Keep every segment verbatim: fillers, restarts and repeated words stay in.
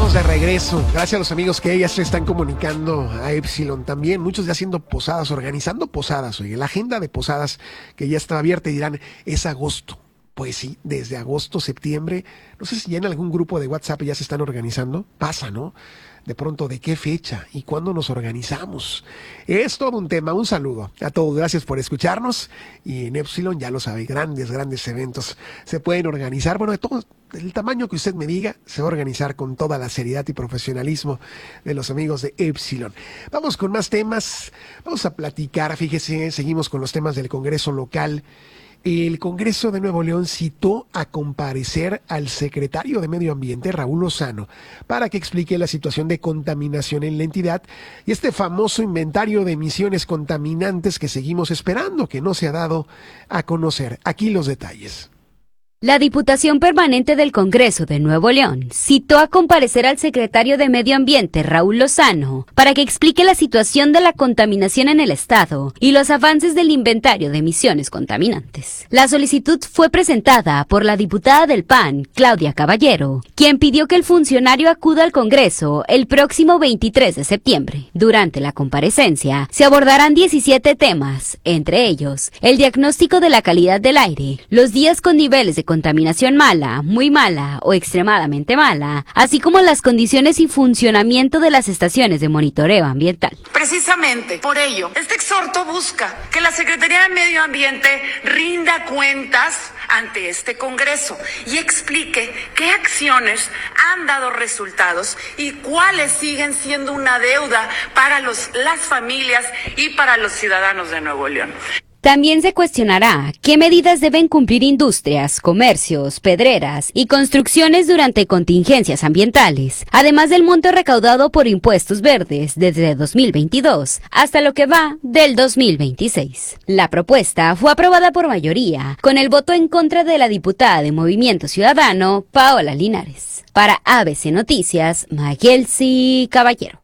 Estamos de regreso. Gracias a los amigos que ya se están comunicando a Epsilon también. Muchos ya haciendo posadas, organizando posadas. Oye, la agenda de posadas que ya está abierta y dirán, es agosto. Pues sí, desde agosto, septiembre. No sé si ya en algún grupo de WhatsApp ya se están organizando. Pasa, ¿no? De pronto, ¿de qué fecha y cuándo nos organizamos? Es todo un tema. Un saludo a todos. Gracias por escucharnos. Y en Epsilon, ya lo sabe, grandes, grandes eventos se pueden organizar. Bueno, de todo el tamaño que usted me diga, se va a organizar con toda la seriedad y profesionalismo de los amigos de Epsilon. Vamos con más temas. Vamos a platicar. Fíjese, seguimos con los temas del Congreso local. El Congreso de Nuevo León citó a comparecer al secretario de Medio Ambiente, Raúl Lozano, para que explique la situación de contaminación en la entidad y este famoso inventario de emisiones contaminantes que seguimos esperando, que no se ha dado a conocer. Aquí los detalles. La Diputación Permanente del Congreso de Nuevo León citó a comparecer al secretario de Medio Ambiente, Raúl Lozano, para que explique la situación de la contaminación en el estado y los avances del inventario de emisiones contaminantes. La solicitud fue presentada por la diputada del P A N, Claudia Caballero, quien pidió que el funcionario acuda al Congreso el próximo veintitrés de septiembre. Durante la comparecencia se abordarán diecisiete temas, entre ellos el diagnóstico de la calidad del aire, los días con niveles de contaminación mala, muy mala o extremadamente mala, así como las condiciones y funcionamiento de las estaciones de monitoreo ambiental. Precisamente por ello, este exhorto busca que la Secretaría de Medio Ambiente rinda cuentas ante este Congreso y explique qué acciones han dado resultados y cuáles siguen siendo una deuda para los, las familias y para los ciudadanos de Nuevo León. También se cuestionará qué medidas deben cumplir industrias, comercios, pedreras y construcciones durante contingencias ambientales, además del monto recaudado por impuestos verdes desde dos mil veintidós hasta lo que va del dos mil veintiséis. La propuesta fue aprobada por mayoría, con el voto en contra de la diputada de Movimiento Ciudadano, Paola Linares. Para A B C Noticias, Magelsi Caballero.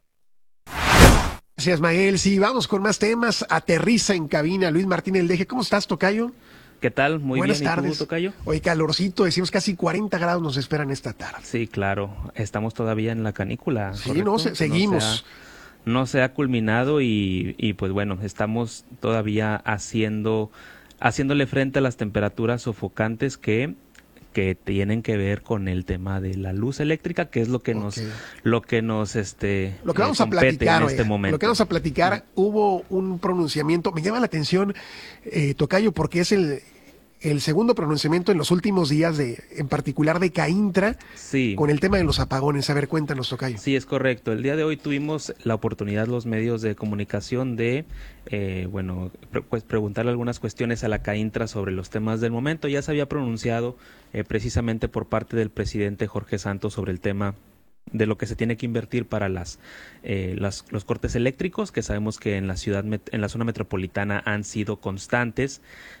Gracias, Mael. Sí, vamos con más temas. Aterriza en cabina Luis Martín El Deje. ¿Cómo estás, tocayo? ¿Qué tal? Muy Buenas bien. tardes. ¿Y tú, tocayo? Hoy calorcito, decimos casi cuarenta grados nos esperan esta tarde. Sí, claro. Estamos todavía en la canícula. Sí, ¿correcto? no, se, seguimos. No se, ha, no se ha culminado y, y pues bueno, estamos todavía haciendo, haciéndole frente a las temperaturas sofocantes que... que tienen que ver con el tema de la luz eléctrica, que es lo que okay. nos lo que nos este lo que vamos a platicar en este oiga, momento. Lo que vamos a platicar, sí. Hubo un pronunciamiento, me llama la atención, eh, tocayo, porque es el el segundo pronunciamiento en los últimos días, de en particular de CAINTRA, sí. con el tema de los apagones. A ver, cuéntanos, tocayo. Sí, es correcto. El día de hoy tuvimos la oportunidad, los medios de comunicación, de, eh, bueno, pre pues preguntarle algunas cuestiones a la CAINTRA sobre los temas del momento. Ya se había pronunciado eh, precisamente por parte del presidente Jorge Santos sobre el tema de lo que se tiene que invertir para las, eh, las los cortes eléctricos, que sabemos que en la ciudad, en la zona metropolitana han sido constantes.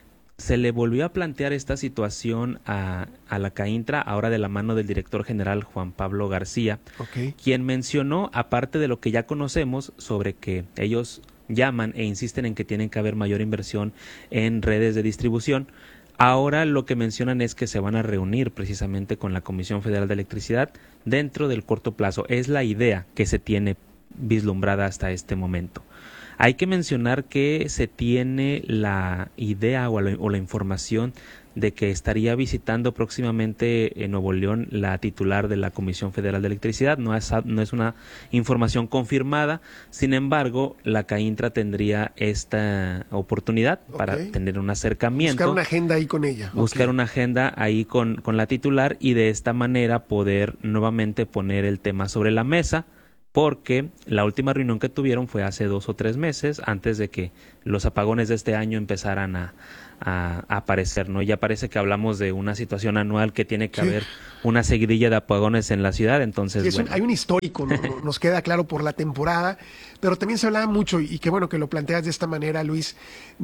Se le volvió a plantear esta situación a, a la CAINTRA, ahora de la mano del director general Juan Pablo García, okay. quien mencionó, aparte de lo que ya conocemos, sobre que ellos llaman e insisten en que tienen que haber mayor inversión en redes de distribución. Ahora lo que mencionan es que se van a reunir precisamente con la Comisión Federal de Electricidad dentro del corto plazo. Es la idea que se tiene vislumbrada hasta este momento. Hay que mencionar que se tiene la idea o la, o la información de que estaría visitando próximamente en Nuevo León la titular de la Comisión Federal de Electricidad. No es, no es una información confirmada, sin embargo, la CAINTRA tendría esta oportunidad okay. para tener un acercamiento. Buscar una agenda ahí con ella. Buscar okay. una agenda ahí con, con la titular y de esta manera poder nuevamente poner el tema sobre la mesa, porque la última reunión que tuvieron fue hace dos o tres meses, antes de que los apagones de este año empezaran a, a, a aparecer, ¿no? Ya parece que hablamos de una situación anual que tiene que sí. haber una seguidilla de apagones en la ciudad, entonces... Sí, bueno. un, hay un histórico, ¿no? Nos queda claro por la temporada, pero también se hablaba mucho, y qué bueno que lo planteas de esta manera, Luis,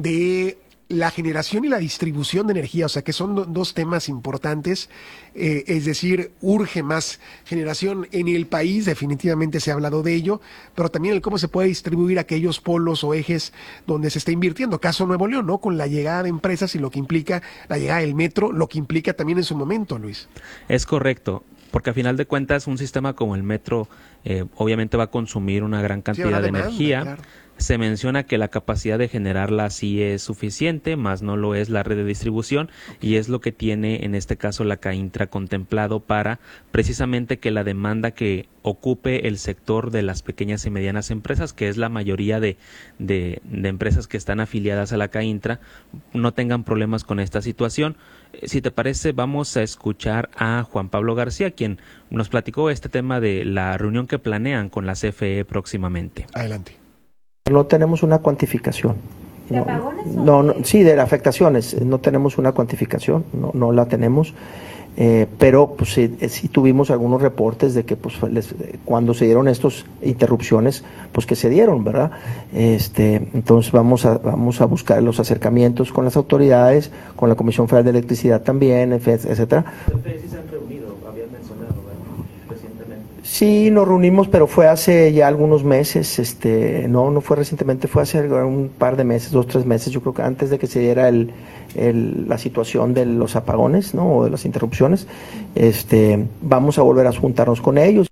de la generación y la distribución de energía, o sea que son do, dos temas importantes, eh, es decir, urge más generación en el país, definitivamente se ha hablado de ello, pero también el cómo se puede distribuir aquellos polos o ejes donde se está invirtiendo, caso Nuevo León, ¿no? Con la llegada de empresas y lo que implica la llegada del metro, lo que implica también en su momento, Luis. Es correcto. porque a final de cuentas un sistema como el metro eh, obviamente va a consumir una gran cantidad sí, de demanda, energía. Claro. Se menciona que la capacidad de generarla sí es suficiente, más no lo es la red de distribución, y es lo que tiene en este caso la CAINTRA contemplado para precisamente que la demanda que ocupe el sector de las pequeñas y medianas empresas, que es la mayoría de, de, de empresas que están afiliadas a la CAINTRA, no tengan problemas con esta situación. Si te parece, vamos a escuchar a Juan Pablo García, quien nos platicó este tema de la reunión que planean con la C F E próximamente. Adelante. No tenemos una cuantificación. ¿De apagones? No, no, sí, de afectaciones. No tenemos una cuantificación, no, no la tenemos. Eh, pero pues sí, sí tuvimos algunos reportes de que pues les, cuando se dieron estas interrupciones, pues que se dieron, ¿verdad? Este, entonces vamos a vamos a buscar los acercamientos con las autoridades, con la Comisión Federal de Electricidad también, etcétera. ¿Ustedes sí se han reunido? Habían mencionado, ¿verdad? Recientemente. Sí, nos reunimos, pero fue hace ya algunos meses, este, no, no fue recientemente, fue hace un par de meses, dos, tres meses, yo creo que antes de que se diera el, el, la situación de los apagones, ¿no? O de las interrupciones, este, vamos a volver a juntarnos con ellos.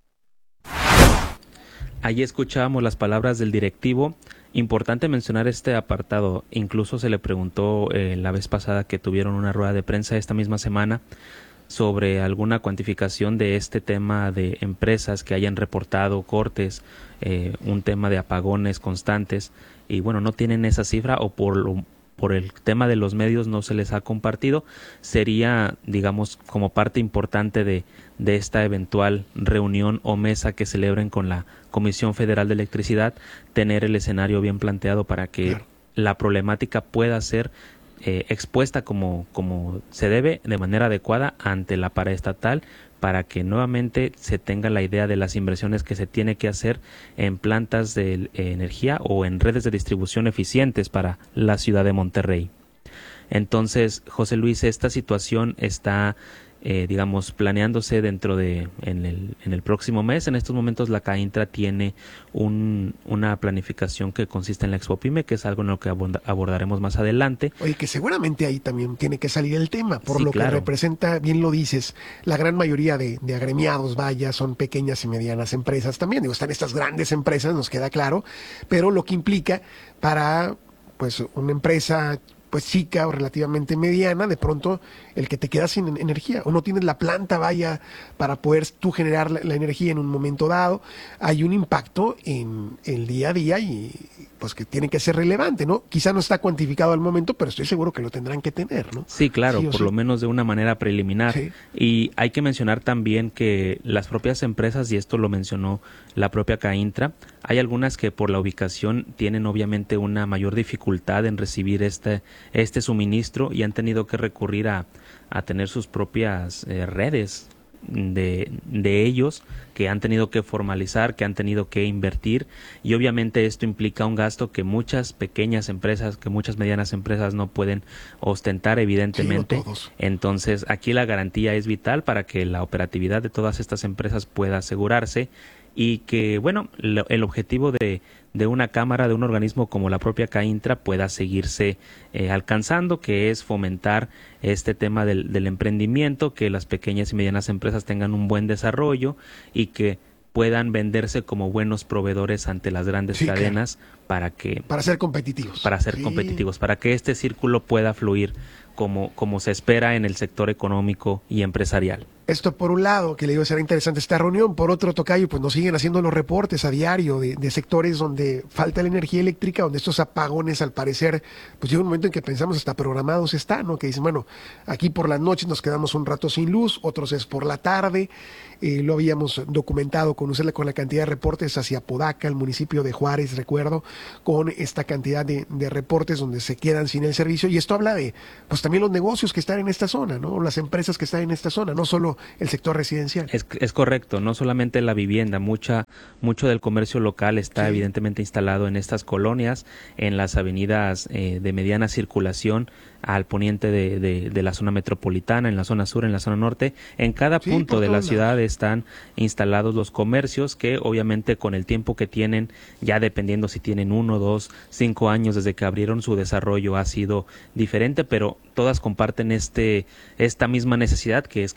Allí escuchábamos las palabras del directivo. Importante mencionar este apartado, incluso se le preguntó eh, la vez pasada que tuvieron una rueda de prensa esta misma semana sobre alguna cuantificación de este tema de empresas que hayan reportado cortes, eh, un tema de apagones constantes, y bueno, no tienen esa cifra o por lo, por el tema de los medios no se les ha compartido. Sería, digamos, como parte importante de, de esta eventual reunión o mesa que celebren con la Comisión Federal de Electricidad, tener el escenario bien planteado para que claro. la problemática pueda ser Eh, expuesta como, como se debe, de manera adecuada ante la paraestatal, para que nuevamente se tenga la idea de las inversiones que se tiene que hacer en plantas de eh, energía o en redes de distribución eficientes para la ciudad de Monterrey. Entonces, José Luis, esta situación está Eh, digamos, planeándose dentro de, en el, en el próximo mes. En estos momentos la CAINTRA tiene un, una planificación que consiste en la Expopime, que es algo en lo que abordaremos más adelante. Oye, que seguramente ahí también tiene que salir el tema, por sí, lo claro. que representa, bien lo dices, la gran mayoría de, de agremiados, vaya, son pequeñas y medianas empresas también. Digo, están estas grandes empresas, nos queda claro, pero lo que implica para, pues, una empresa pues chica o relativamente mediana, de pronto el que te quedas sin energía o no tienes la planta, vaya, para poder tú generar la, la energía en un momento dado, hay un impacto en el día a día y pues que tiene que ser relevante, ¿no? Quizá no está cuantificado al momento, pero estoy seguro que lo tendrán que tener, ¿no? Sí, claro, sí por sí. lo menos de una manera preliminar. Sí. Y hay que mencionar también que las propias empresas, y esto lo mencionó la propia CAINTRA, hay algunas que por la ubicación tienen obviamente una mayor dificultad en recibir este, este suministro y han tenido que recurrir a, a tener sus propias eh, redes de, de ellos, que han tenido que formalizar, que han tenido que invertir, y obviamente esto implica un gasto que muchas pequeñas empresas, que muchas medianas empresas no pueden ostentar, evidentemente. Sí, no todos. Entonces aquí la garantía es vital para que la operatividad de todas estas empresas pueda asegurarse y que, bueno, lo, el objetivo de, de una cámara, de un organismo como la propia CAINTRA pueda seguirse eh, alcanzando, que es fomentar este tema del, del emprendimiento, que las pequeñas y medianas empresas tengan un buen desarrollo y que puedan venderse como buenos proveedores ante las grandes sí, cadenas claro. para que para ser competitivos para ser sí. competitivos, para que este círculo pueda fluir como, como se espera en el sector económico y empresarial. Esto por un lado, que le digo, será interesante esta reunión. Por otro, tocayo, pues nos siguen haciendo los reportes a diario de, de sectores donde falta la energía eléctrica, donde estos apagones, al parecer, pues llega un momento en que pensamos hasta programados están, ¿no? Que dicen, bueno, aquí por las noches nos quedamos un rato sin luz, otros es por la tarde. Eh, lo habíamos documentado con usted con la cantidad de reportes hacia Podaca, el municipio de Juárez, recuerdo, con esta cantidad de, de reportes donde se quedan sin el servicio. Y esto habla de, pues también los negocios que están en esta zona, ¿no? Las empresas que están en esta zona, no solo el sector residencial. Es, es correcto, no solamente la vivienda, mucha mucho del comercio local está sí. evidentemente instalado en estas colonias, en las avenidas eh, de mediana circulación al poniente de, de, de la zona metropolitana, en la zona sur, en la zona norte. En cada sí, punto de la ciudad lados. están instalados los comercios que obviamente con el tiempo que tienen, ya dependiendo si tienen uno, dos, cinco años desde que abrieron, su desarrollo ha sido diferente, pero todas comparten este esta misma necesidad, que es que necesitan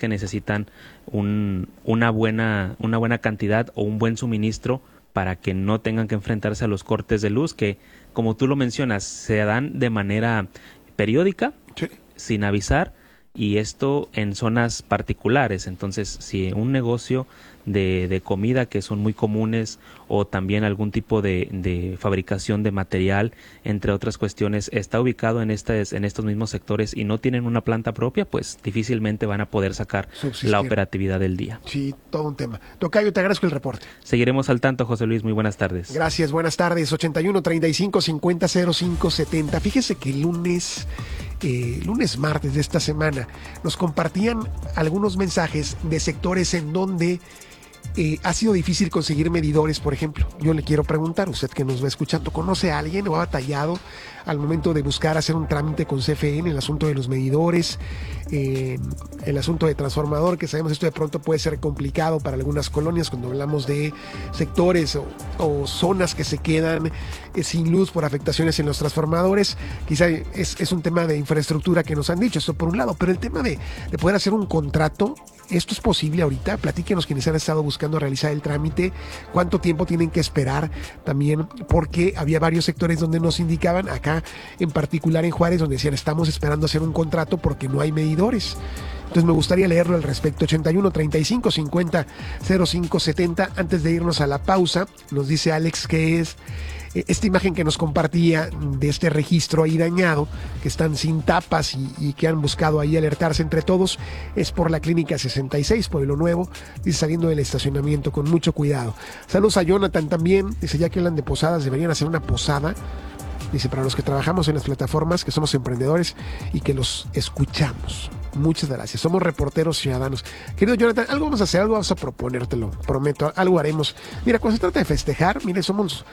necesitan un, una buena, una buena cantidad o un buen suministro para que no tengan que enfrentarse a los cortes de luz que, como tú lo mencionas, se dan de manera periódica, sí, sin avisar, y esto en zonas particulares. Entonces, si un negocio de, de comida, que son muy comunes, o también algún tipo de, de fabricación de material, entre otras cuestiones, está ubicado en, estas, en estos mismos sectores y no tienen una planta propia, pues difícilmente van a poder sacar Subsistir. la operatividad del día. Sí, todo un tema. Tocayo, te agradezco el reporte. Seguiremos al tanto, José Luis. Muy buenas tardes. Gracias, buenas tardes. ochenta y uno, treinta y cinco, cincuenta, cero cinco, setenta. Fíjese que el lunes... Eh, lunes, martes de esta semana, nos compartían algunos mensajes de sectores en donde eh, ha sido difícil conseguir medidores, por ejemplo. Yo le quiero preguntar, usted que nos va escuchando, ¿conoce a alguien o ha batallado al momento de buscar hacer un trámite con C F E en el asunto de los medidores, eh, el asunto de transformador, que sabemos esto de pronto puede ser complicado para algunas colonias cuando hablamos de sectores o, o zonas que se quedan eh, sin luz por afectaciones en los transformadores? Quizá es, es un tema de infraestructura que nos han dicho, esto por un lado, pero el tema de, de poder hacer un contrato, ¿esto es posible ahorita? Platíquenos quienes han estado buscando realizar el trámite, cuánto tiempo tienen que esperar también, porque había varios sectores donde nos indicaban, acá en particular en Juárez, donde decían estamos esperando hacer un contrato porque no hay medidores. Entonces me gustaría leerlo al respecto. Ochenta y uno, treinta y cinco, cincuenta, cero cinco, setenta. Antes de irnos a la pausa, nos dice Alex que es esta imagen que nos compartía de este registro ahí dañado, que están sin tapas y, y que han buscado ahí alertarse entre todos, es por la Clínica sesenta y seis, Pueblo Nuevo, dice, saliendo del estacionamiento con mucho cuidado. Saludos a Jonathan también, dice, ya que hablan de posadas, deberían hacer una posada, dice, para los que trabajamos en las plataformas, que somos emprendedores y que los escuchamos. Muchas gracias, somos reporteros ciudadanos. Querido Jonathan, algo vamos a hacer, algo vamos a proponértelo, prometo, algo haremos. Mira, cuando se trata de festejar, mire, somos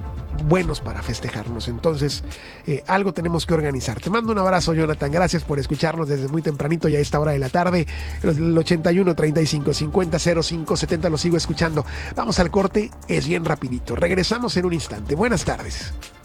buenos para festejarnos, entonces eh, algo tenemos que organizar. Te mando un abrazo, Jonathan, gracias por escucharnos desde muy tempranito y a esta hora de la tarde. El ochenta y uno, treinta y cinco, cincuenta, cero cinco, setenta lo sigo escuchando. Vamos al corte, es bien rapidito, regresamos en un instante. Buenas tardes.